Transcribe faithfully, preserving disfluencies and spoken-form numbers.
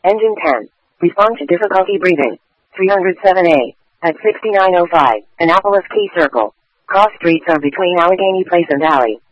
Engine ten. Respond to difficulty breathing. three oh seven A. At sixty-nine oh five, Annapolis Key Circle. Cross streets are between Allegheny Place and Alley.